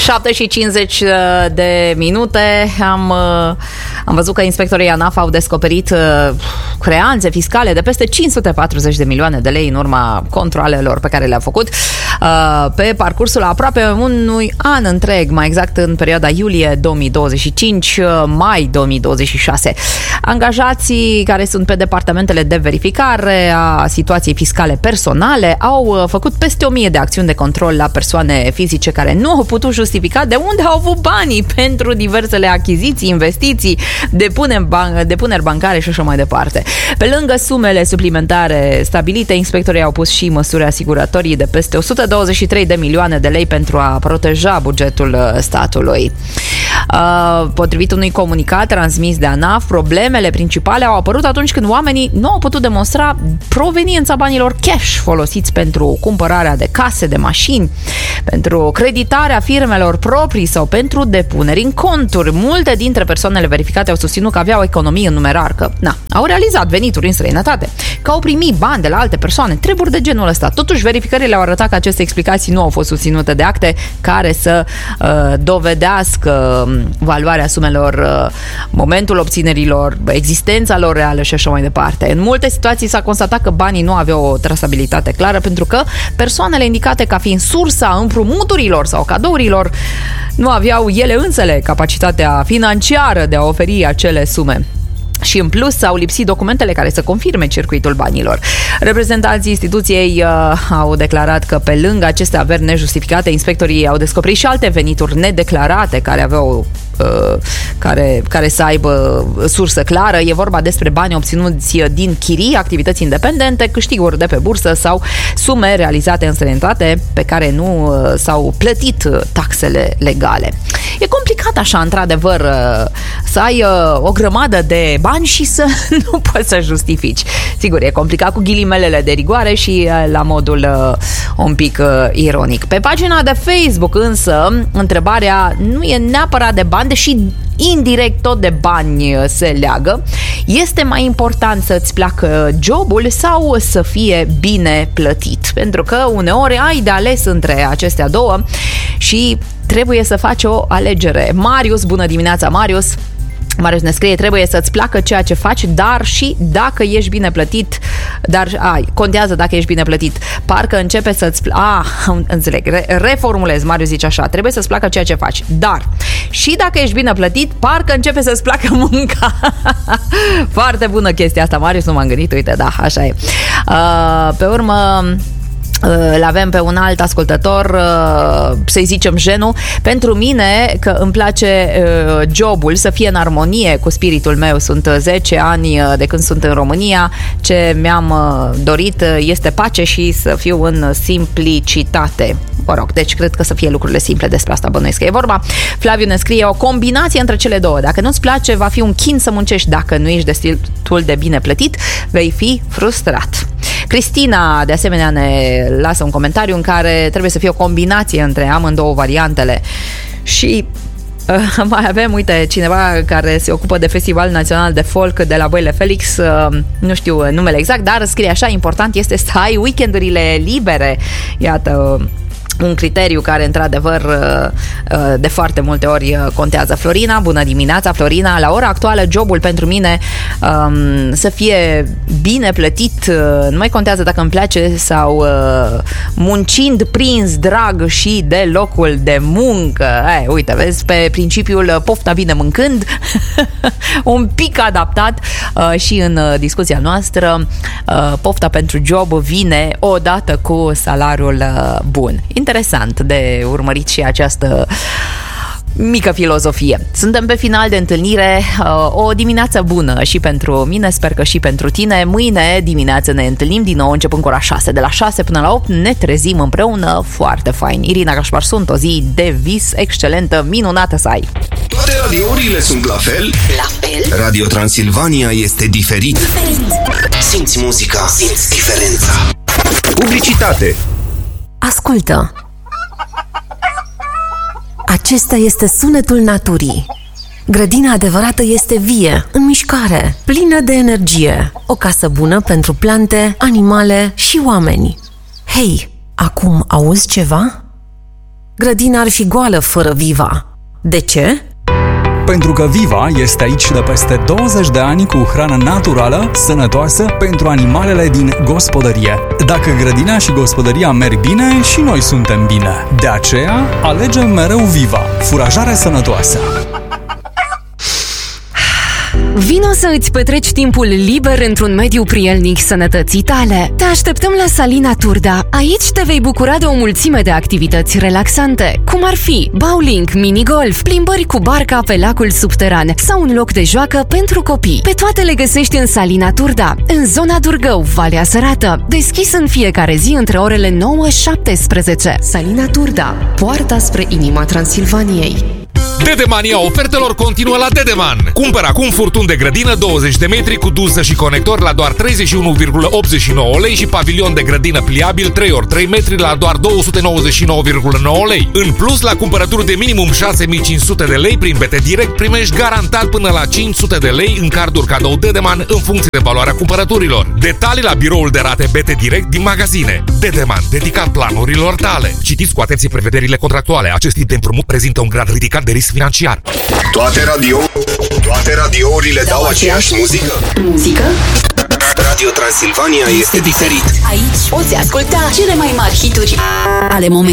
7:50 de minute. Am văzut că inspectorii ANAF au descoperit creanțe fiscale de peste 540 de milioane de lei în urma controalelor pe care le-a făcut pe parcursul aproape unui an întreg, mai exact în perioada iulie 2025-mai 2026. Angajații care sunt pe departamentele de verificare a situației fiscale personale au făcut peste 1000 de acțiuni de control la persoane fizice care nu au putut justifica de unde au avut banii pentru diversele achiziții, investiții, depuneri bancare și așa mai departe. Pe lângă sumele suplimentare stabilite, inspectorii au pus și măsuri asiguratorii de peste 123 de milioane de lei pentru a proteja bugetul statului. Potrivit unui comunicat transmis de ANAF, problemele principale au apărut atunci când oamenii nu au putut demonstra proveniența banilor cash folosiți pentru cumpărarea de case, de mașini, pentru creditarea firmelor proprii sau pentru depuneri în conturi. Multe dintre persoanele verificate au susținut că aveau economie în numerar, că au realizat venituri în străinătate, că au primit bani de la alte persoane, treburi de genul ăsta. Totuși, verificările au arătat că aceste explicații nu au fost susținute de acte care să dovedească valoarea sumelor, momentul obținerilor, existența lor reală și așa mai departe. În multe situații s-a constatat că banii nu aveau o trasabilitate clară pentru că persoanele indicate ca fiind sursa împrumuturilor sau cadourilor nu aveau ele însele capacitatea financiară de a oferi acele sume. Și în plus au lipsit documentele care să confirme circuitul banilor. Reprezentanții instituției au declarat că pe lângă aceste averi nejustificate, inspectorii au descoperit și alte venituri nedeclarate care aveau care să aibă sursă clară. E vorba despre bani obținuți din chirii, activități independente, câștiguri de pe bursă sau sume realizate în străinătate pe care nu s-au plătit taxele legale. E complicat așa, într-adevăr, să ai o grămadă de bani și să nu poți să justifici. Sigur, e complicat cu ghilimelele de rigoare și la modul un pic ironic. Pe pagina de Facebook însă, întrebarea nu e neapărat de bani, deși indirect tot de bani se leagă. Este mai important să-ți placă jobul sau să fie bine plătit? Pentru că uneori ai de ales între acestea două și trebuie să faci o alegere. Marius, bună dimineața, Marius! Marius ne scrie, trebuie să-ți placă ceea ce faci, dar și dacă ești bine plătit, contează dacă ești bine plătit. Parcă începe să-ți... înțeleg, reformulez, Marius zice așa, trebuie să-ți placă ceea ce faci, dar și dacă ești bine plătit, parcă începe să-ți placă munca. Foarte bună chestia asta, Marius, nu m-am gândit, uite, da, așa e. Pe urmă... îl avem pe un alt ascultător, să-i zicem Jenu. Pentru mine, că îmi place jobul să fie în armonie cu spiritul meu. Sunt 10 ani de când sunt în România. Ce mi-am dorit este pace și să fiu în simplicitate. Mă rog, deci cred că să fie lucrurile simple, despre asta bănuiesc că e vorba. Flaviu ne scrie, o combinație între cele două. Dacă nu-ți place, va fi un chin să muncești. Dacă nu ești destul de bine plătit, vei fi frustrat. Cristina, de asemenea, ne lasă un comentariu în care trebuie să fie o combinație între amândouă variantele. Și mai avem, uite, cineva care se ocupă de Festival Național de Folk de la Boile Felix, nu știu numele exact, dar scrie așa, important este să ai weekendurile libere. Iată, un criteriu care, într-adevăr, de foarte multe ori contează. Florina, bună dimineața, Florina. La ora actuală, jobul pentru mine să fie bine plătit, nu mai contează dacă îmi place sau muncind prins drag și de locul de muncă. Uite, vezi, pe principiul pofta bine mâncând, un pic adaptat și în discuția noastră, pofta pentru job vine odată cu salariul bun. Interesant de urmărit și această mică filozofie. Suntem pe final de întâlnire, o dimineață bună și pentru mine, sper că și pentru tine. Mâine dimineață ne întâlnim din nou începând cu ora 6. De la 6 până la 8 ne trezim împreună, foarte fain. Irina Gașpar sunt, o zi de vis excelentă, minunată să ai. Toate radiourile sunt la fel? La fel? Radio Transilvania este diferit. Simți muzica, simți diferența. Publicitate. Ascultă! Acesta este sunetul naturii. Grădina adevărată este vie, în mișcare, plină de energie. O casă bună pentru plante, animale și oameni. Hei, acum auzi ceva? grădina ar fi goală fără Viva. De ce? Pentru că Viva este aici de peste 20 de ani cu hrană naturală, sănătoasă pentru animalele din gospodărie. Dacă grădina și gospodăria merg bine, și noi suntem bine. De aceea, alegem mereu Viva, furajare sănătoasă. Vino să îți petreci timpul liber într-un mediu prielnic sănătății tale. Te așteptăm la Salina Turda. Aici te vei bucura de o mulțime de activități relaxante, cum ar fi bowling, minigolf, plimbări cu barca pe lacul subteran sau un loc de joacă pentru copii. Pe toate le găsești în Salina Turda, în zona Durgău, Valea Sărată, deschis în fiecare zi între orele 9-17. Salina Turda, poarta spre inima Transilvaniei. Dedemania ofertelor continuă la Dedeman. Cumpără acum furtun de grădină 20 de metri cu duză și conector la doar 31,89 lei și pavilion de grădină pliabil 3x3 metri la doar 299,9 lei. În plus, la cumpărături de minimum 6.500 de lei prin BT Direct primești garantat până la 500 de lei în carduri cadou Dedeman în funcție de valoarea cumpărăturilor. Detalii la biroul de rate BT Direct din magazine. Dedeman, dedicat planurilor tale. Citiți cu atenție prevederile contractuale. Acest tip de împrumut prezintă un grad ridicat de risc financiar. Toate radiourile dau aceeași muzică? Muzică? Radio Transilvania este diferit. Aici poți asculta cele mai mari hituri ale momentului.